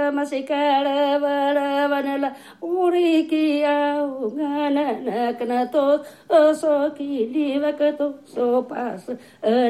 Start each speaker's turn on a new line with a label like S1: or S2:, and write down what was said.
S1: masikara vara vanala uri ki au ngana nakna to so ki liva ka to so pas